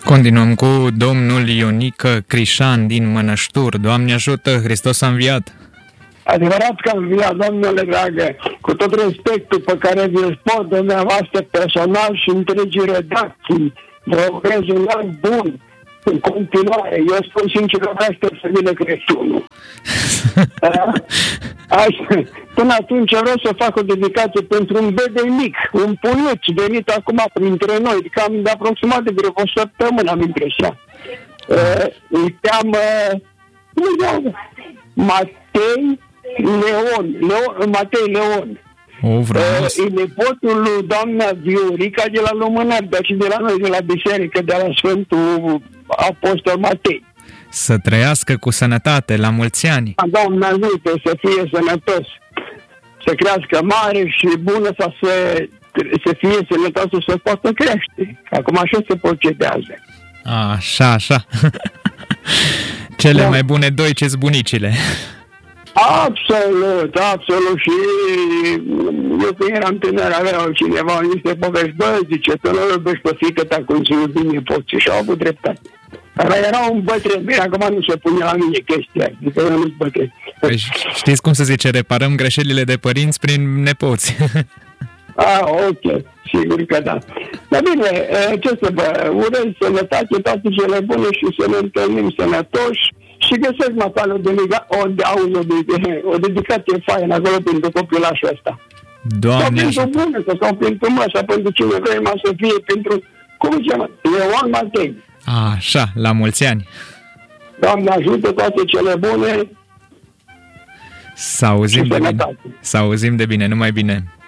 Continuăm cu domnul Ionică Crișan din Mănăștur. Doamne ajută, Hristos a înviat! Adevărat că a înviat, domnule dragă, cu tot respectul pe care vi-l spun dumneavoastră personal și întregii redacții, vă urez un an bun în continuare. Eu spun sincer că aștept să vină Crăciunul. Până atunci vreau să fac o dedicație pentru un bebe mic, un puiuț venit acum printre noi, cam de aproximativ vreo o săptămână, am impresia. Îl cheamă Matei Leon. E nepotul lui doamna Viorica de la Lumânări, dar și de la noi, de la biserică, de la Sfântul Apostol Matei. Să trăiască cu sănătate, la mulți ani. Doamne ajută să fie sănătos, să crească mare și bună, să fie sănătoasă, să poată crește. Acum așa se procedează. Așa. Cele mai bune doice-s bunicile. Absolut. Și eu când eram tânăr avea cineva niște povești, zice, să nu iubești pe fiică ta cum se iubi nepoții, și au avut dreptate. Dar era un bătrân, bine, acum nu se pune la mine chestia, adică eu nu-s bătrân. Păi știți cum se zice, reparăm greșelile de părinți prin nepoți. Ok, sigur că da. Dar bine, ce să vă urez sănătate, toate cele bune și să ne întâlnim sănătoși și găsesc măcar o dedicație faină acolo pentru copilașul ăsta. Doamne ajută! Sau pentru bună, sau pentru măsa, pentru cine vrei să fie, pentru, cum se cheamă, Leon Matei. Așa, la mulți ani. Doamne ajută, toate cele bune. Să auzim de bine. Să auzim de bine, numai bine.